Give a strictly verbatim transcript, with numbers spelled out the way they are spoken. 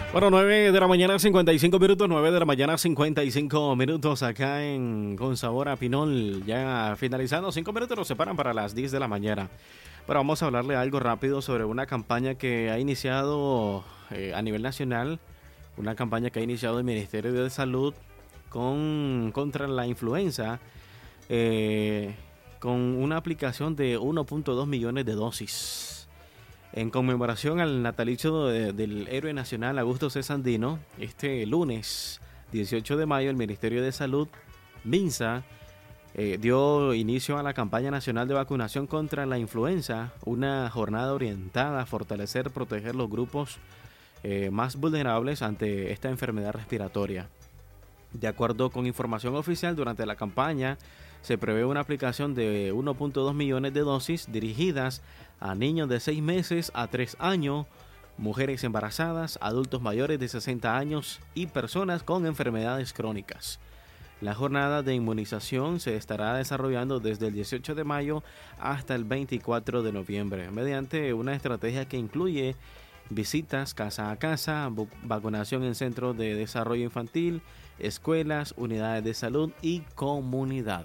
Bueno, nueve de la mañana, cincuenta y cinco minutos, nueve de la mañana, cincuenta y cinco minutos acá en Con Sabor a Pinol, ya finalizando, cinco minutos nos separan para las diez de la mañana. Pero vamos a hablarle algo rápido sobre una campaña que ha iniciado eh, a nivel nacional, una campaña que ha iniciado el Ministerio de Salud con, contra la influenza, eh, con una aplicación de uno punto dos millones de dosis. En conmemoración al natalicio de, del héroe nacional Augusto C. Sandino, este lunes dieciocho de mayo el Ministerio de Salud, MINSA, eh, dio inicio a la campaña nacional de vacunación contra la influenza, una jornada orientada a fortalecer, proteger los grupos eh, más vulnerables ante esta enfermedad respiratoria. De acuerdo con información oficial, durante la campaña se prevé una aplicación de uno punto dos millones de dosis dirigidas a niños de seis meses a tres años, mujeres embarazadas, adultos mayores de sesenta años y personas con enfermedades crónicas. La jornada de inmunización se estará desarrollando desde el dieciocho de mayo hasta el veinticuatro de noviembre, mediante una estrategia que incluye visitas casa a casa, vacunación en centros de desarrollo infantil, escuelas, unidades de salud y comunidades.